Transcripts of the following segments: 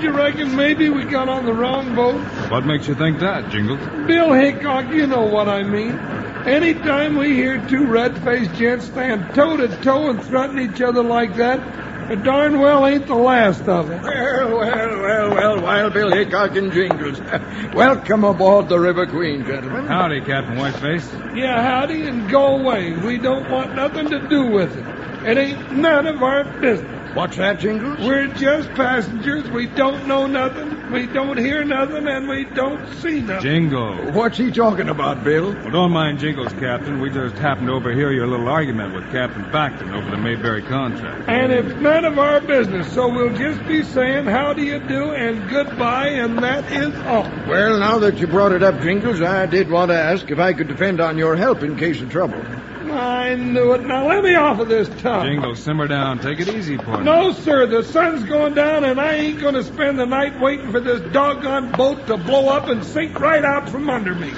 Don't you reckon maybe we got on the wrong boat? What makes you think that, Jingles? Bill Hickok, you know what I mean. Anytime we hear two red-faced gents stand toe-to-toe and threaten each other like that, it darn well ain't the last of it. Well, Wild Bill Hickok and Jingles. Welcome aboard the River Queen, gentlemen. Howdy, Captain Whiteface. Yeah, howdy, and go away. We don't want nothing to do with it. It ain't none of our business. What's that, Jingles? We're just passengers. We don't know nothing. We don't hear nothing, and we don't see nothing. Jingle. What's he talking about, Bill? Well, don't mind Jingles, Captain. We just happened to overhear your little argument with Captain Backton over the Mayberry contract. And it's none of our business, so we'll just be saying how do you do and goodbye, and that is all. Well, now that you brought it up, Jingles, I did want to ask if I could depend on your help in case of trouble. I knew it. Now let me off of this tub. Jingle, simmer down. Take it easy, partner. No, sir. The sun's going down, and I ain't going to spend the night waiting for this doggone boat to blow up and sink right out from under me.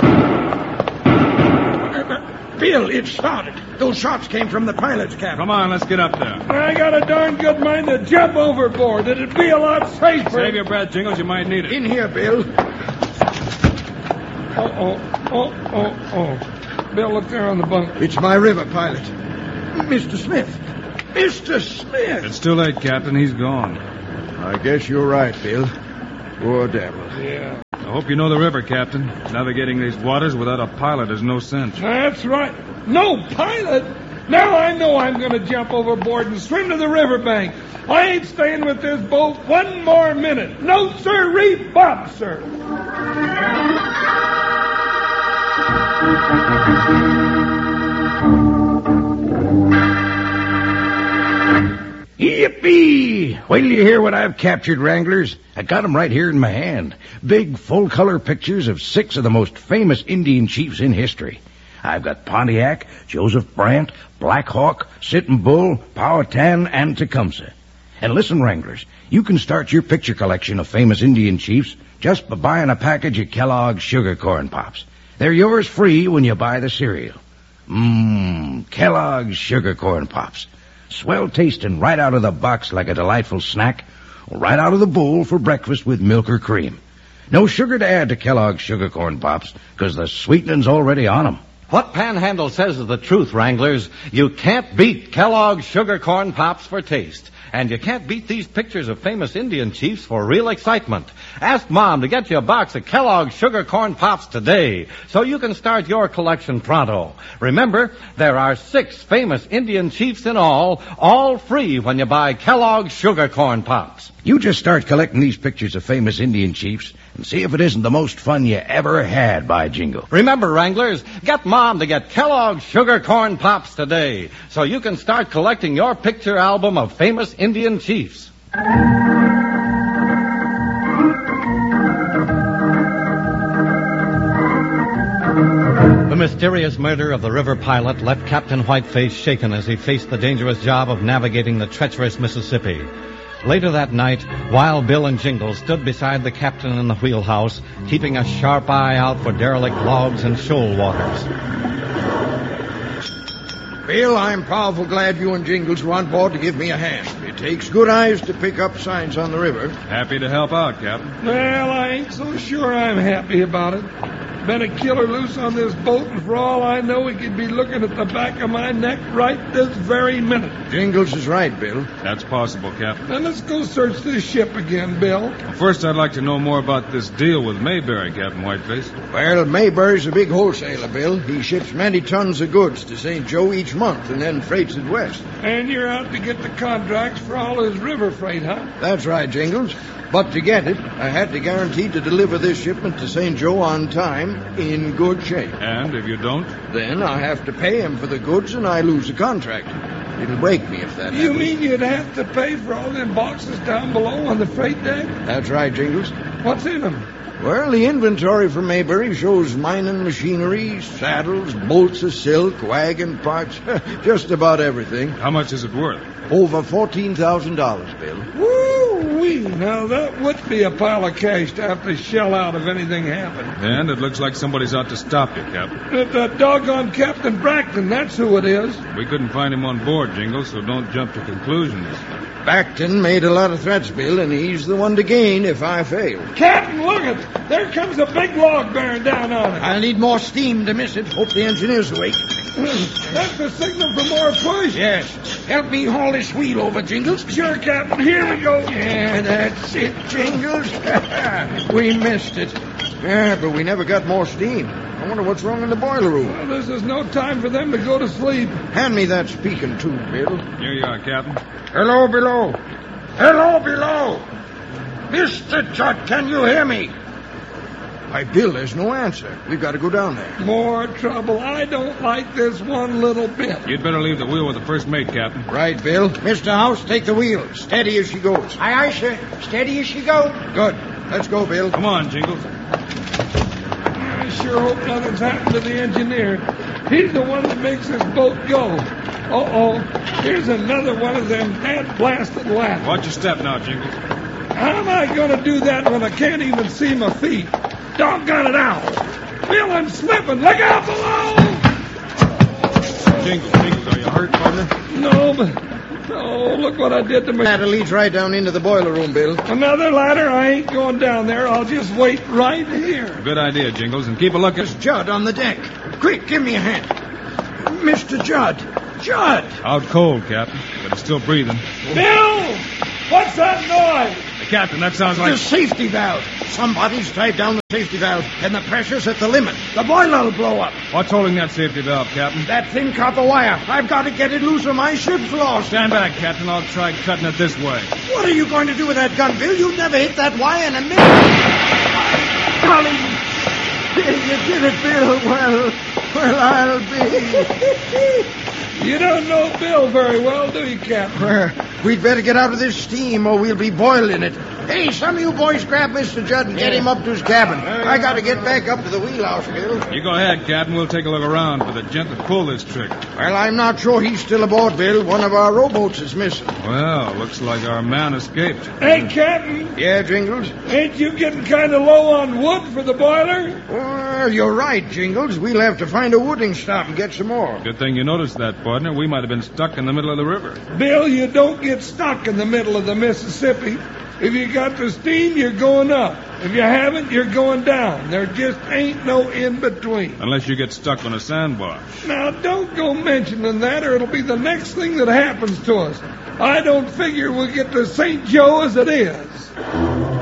Bill, it started. Those shots came from the pilot's cabin. Come on, let's get up there. I got a darn good mind to jump overboard. It'd be a lot safer. Save your breath, Jingles. You might need it. In here, Bill. Oh. Bill, look there on the bunk. It's my river pilot. Mr. Smith. Mr. Smith. It's too late, Captain. He's gone. I guess you're right, Bill. Poor devil. Yeah. I hope you know the river, Captain. Navigating these waters without a pilot is no sense. That's right. No pilot? Now I know I'm going to jump overboard and swim to the riverbank. I ain't staying with this boat one more minute. No, sir-ree, Bob, sir. Yippee! Wait till you hear what I've captured, Wranglers. I got 'em right here in my hand. Big, full-color pictures of 6 of the most famous Indian chiefs in history. I've got Pontiac, Joseph Brant, Black Hawk, Sitting Bull, Powhatan, and Tecumseh. And listen, Wranglers, you can start your picture collection of famous Indian chiefs just by buying a package of Kellogg's Sugar Corn Pops. They're yours free when you buy the cereal. Kellogg's Sugar Corn Pops. Swell tasting right out of the box like a delightful snack, or right out of the bowl for breakfast with milk or cream. No sugar to add to Kellogg's Sugar Corn Pops, because the sweetening's already on 'em. What Panhandle says is the truth, Wranglers. You can't beat Kellogg's Sugar Corn Pops for taste. And you can't beat these pictures of famous Indian chiefs for real excitement. Ask Mom to get you a box of Kellogg's Sugar Corn Pops today so you can start your collection pronto. Remember, there are 6 famous Indian chiefs in all free when you buy Kellogg's Sugar Corn Pops. You just start collecting these pictures of famous Indian chiefs and see if it isn't the most fun you ever had, by jingo. Remember, Wranglers, get Mom to get Kellogg's Sugar Corn Pops today so you can start collecting your picture album of famous Indian chiefs. The mysterious murder of the river pilot left Captain Whiteface shaken as he faced the dangerous job of navigating the treacherous Mississippi. Later that night, Wild Bill and Jingles stood beside the captain in the wheelhouse, keeping a sharp eye out for derelict logs and shoal waters. Bill, I'm powerful glad you and Jingles were on board to give me a hand. It takes good eyes to pick up signs on the river. Happy to help out, Captain. Well, I ain't so sure I'm happy about it. Been a killer loose on this boat, and for all I know, he could be looking at the back of my neck right this very minute. Jingles is right, Bill. That's possible, Captain. Now, let's go search this ship again, Bill. First, I'd like to know more about this deal with Mayberry, Captain Whiteface. Well, Mayberry's a big wholesaler, Bill. He ships many tons of goods to St. Joe each month and then freights it west. And you're out to get the contracts for all his river freight, huh? That's right, Jingles. But to get it, I had to guarantee to deliver this shipment to St. Joe on time, in good shape. And if you don't? Then I have to pay him for the goods and I lose the contract. It'll break me if that happens. You mean you'd have to pay for all them boxes down below on the freight deck? That's right, Jingles. What's in them? Well, the inventory from Mayberry shows mining machinery, saddles, bolts of silk, wagon parts, just about everything. How much is it worth? Over $14,000, Bill. Woo-wee! Now, that would be a pile of cash to have to shell out if anything happened. And it looks like somebody's out to stop you, Captain. That doggone Captain Brackton, that's who it is. We couldn't find him on board, Jingles, so don't jump to conclusions. Backton made a lot of threats, Bill, and he's the one to gain if I fail. Captain, look it. There comes a big log bearing down on it. I'll need more steam to miss it. Hope the engineer's awake. That's the signal for more push. Yes. Help me haul this wheel over, Jingles. Sure, Captain. Here we go. Yeah, that's it, Jingles. We missed it. Yeah, but we never got more steam. I wonder what's wrong in the boiler room. Well, this is no time for them to go to sleep. Hand me that speaking tube, Bill. Here you are, Captain. Hello, below. Hello, below. Mr. Judd, can you hear me? Why, Bill, there's no answer. We've got to go down there. More trouble. I don't like this one little bit. You'd better leave the wheel with the first mate, Captain. Right, Bill. Mr. House, take the wheel. Steady as she goes. Aye, sir. Steady as she goes. Good. Let's go, Bill. Come on, Jingles. I sure hope nothing's happened to the engineer. He's the one that makes this boat go. Uh-oh. Here's another one of them blasted ladders. Watch your step now, Jingles. How am I going to do that when I can't even see my feet? Doggone it out. Bill, I'm slipping. Look out below! Jingles, are you hurt, partner? No, but... Oh, look what I did to my... Ladder leads right down into the boiler room, Bill. Another ladder? I ain't going down there. I'll just wait right here. Good idea, Jingles, and keep a look at... There's Judd on the deck. Quick, give me a hand. Mr. Judd. Judd! Out cold, Captain, but he's still breathing. Bill! What's that noise? Captain, that sounds like... The safety valve. Somebody's tied down the safety valve, and the pressure's at the limit. The boiler will blow up. What's holding that safety valve, Captain? That thin copper wire. I've got to get it loose or my ship's lost. Stand back, Captain. I'll try cutting it this way. What are you going to do with that gun, Bill? You'd never hit that wire in a minute. Golly. You did it, Bill. Well, I'll be... You don't know Bill very well, do you, Captain? We'd better get out of this steam or we'll be boiling it. Hey, some of you boys grab Mr. Judd and get him up to his cabin. I got to get back up to the wheelhouse, Bill. You go ahead, Captain. We'll take a look around for the gent that pulled this trick. Well, I'm not sure he's still aboard, Bill. One of our rowboats is missing. Well, looks like our man escaped. Hey, Captain. Yeah, Jingles? Ain't you getting kind of low on wood for the boiler? Well, you're right, Jingles. We'll have to find a wooding stop and get some more. Good thing you noticed that, partner. We might have been stuck in the middle of the river. Bill, you don't get stuck in the middle of the Mississippi. If you got the steam, you're going up. If you haven't, you're going down. There just ain't no in-between. Unless you get stuck on a sandbar. Now, don't go mentioning that, or it'll be the next thing that happens to us. I don't figure we'll get to St. Joe as it is.